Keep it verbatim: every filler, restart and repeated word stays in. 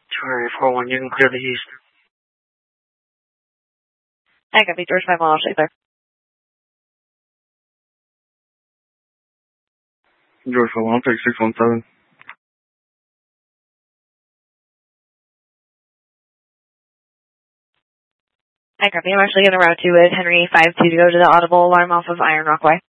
Charlie four one, you can clear the east. I copy, George five one, I'll stay there. George five one, I'll take six one seven. I copy, I'm actually going to route to it. Henry five two to go to the audible alarm off of Iron Rock Way.